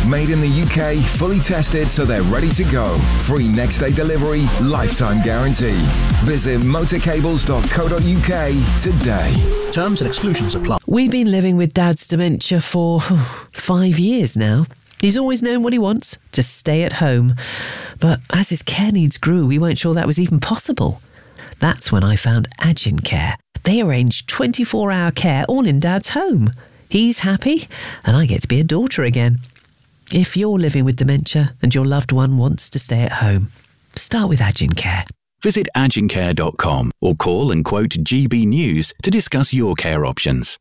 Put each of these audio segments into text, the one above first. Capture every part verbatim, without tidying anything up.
Made in the U K, fully tested so they're ready to go. Free next day delivery, lifetime guarantee. Visit motorcables dot co dot uk today. Terms and exclusions apply. We've been living with Dad's dementia for five years now. He's always known what he wants, to stay at home. But as his care needs grew, we weren't sure that was even possible. That's when I found Agin Care. They arrange twenty-four hour care all in Dad's home. He's happy, and I get to be a daughter again. If you're living with dementia and your loved one wants to stay at home, start with Agin Care. Visit agin care dot com or call and quote G B News to discuss your care options.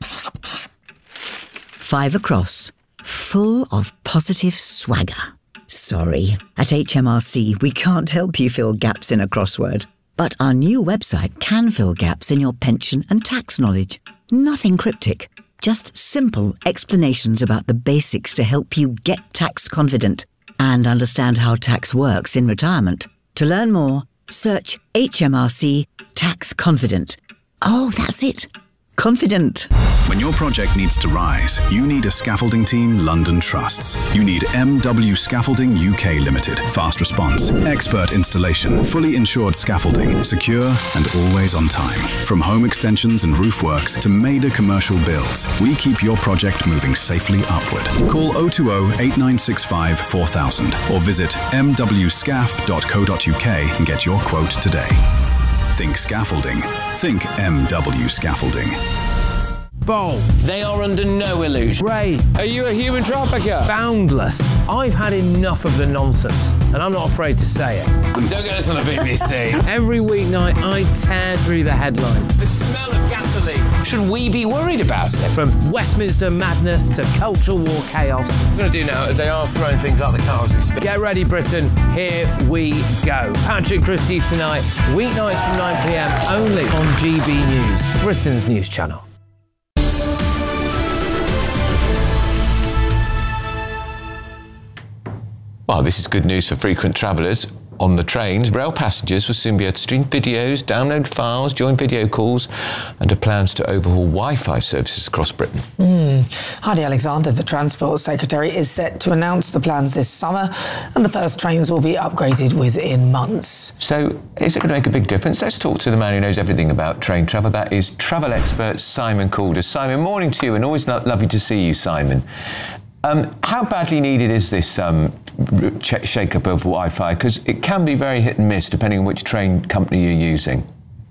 Five across, full of positive swagger. Sorry, at H M R C we can't help you fill gaps in a crossword. But our new website can fill gaps in your pension and tax knowledge. Nothing cryptic, just simple explanations about the basics to help you get tax confident and understand how tax works in retirement. To learn more, search H M R C Tax Confident. Oh, that's it. Confident. When your project needs to rise, you need a scaffolding team London trusts. You need M W Scaffolding U K Limited. Fast response, expert installation, fully insured scaffolding, secure and always on time. From home extensions and roof works to major commercial builds, we keep your project moving safely upward. Call oh two oh, eight nine six five, four thousand or visit m w scaf dot co dot uk and get your quote today. Think scaffolding. Think M W Scaffolding. Bowl. They are under no illusion. Ray. Are you a human trafficker? Boundless. I've had enough of the nonsense, and I'm not afraid to say it. Don't get this on the B B C. Every weeknight, I tear through the headlines. The smell of gasoline. Should we be worried about it? From Westminster madness to cultural war chaos. What I'm going to do now is they are throwing things out the car as we speak. Get ready, Britain. Here we go. Patrick Christie's tonight, weeknights from nine p m, only on G B News, Britain's news channel. Well, this is good news for frequent travellers. On the trains, rail passengers will soon be able to stream videos, download files, join video calls, and have plans to overhaul Wi-Fi services across Britain. Mm. Heidi Alexander, the Transport Secretary, is set to announce the plans this summer, and the first trains will be upgraded within months. So, is it going to make a big difference? Let's talk to the man who knows everything about train travel. That is travel expert Simon Calder. Simon, morning to you, and always lo- lovely to see you, Simon. Um, how badly needed is this um, ch- shake-up of Wi-Fi? Because it can be very hit and miss depending on which train company you're using.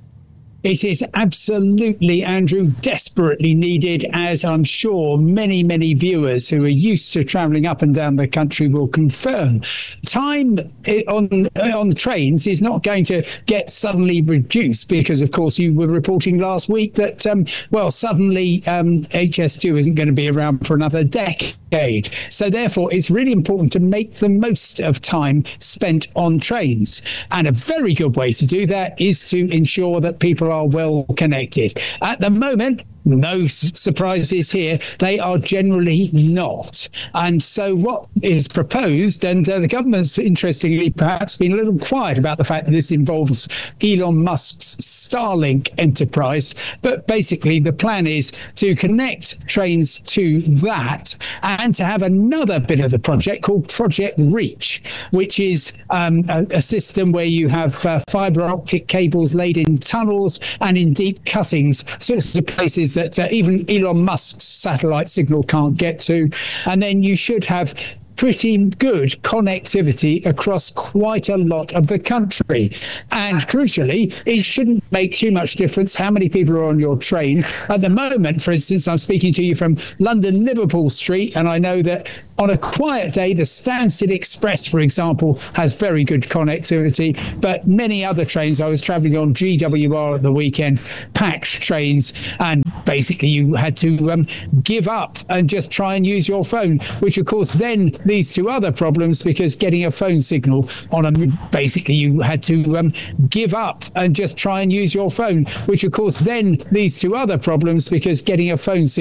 It is absolutely, Andrew, desperately needed, as I'm sure many, many viewers who are used to travelling up and down the country will confirm. Time on on trains is not going to get suddenly reduced because, of course, you were reporting last week that, um, well, suddenly um, H S two isn't going to be around for another decade. So, therefore, it's really important to make the most of time spent on trains. And a very good way to do that is to ensure that people are well connected. At the moment, no s- surprises here, they are generally not. And so what is proposed, and uh, the government's interestingly perhaps been a little quiet about the fact that this involves Elon Musk's Starlink enterprise, but basically the plan is to connect trains to that and to have another bit of the project called Project Reach, which is um, a, a system where you have uh, fibre optic cables laid in tunnels and in deep cuttings, sorts of places that uh, even Elon Musk's satellite signal can't get to. And then you should have pretty good connectivity across quite a lot of the country. And crucially, it shouldn't make too much difference how many people are on your train. At the moment, for instance, I'm speaking to you from London Liverpool Street, and I know that on a quiet day, the Stansted Express, for example, has very good connectivity, but many other trains, I was travelling on G W R at the weekend, packed trains, and basically you had to um, give up and just try and use your phone, which of course then leads to other problems because getting a phone signal on a, basically you had to um, give up and just try and use your phone, which of course then leads to other problems because getting a phone signal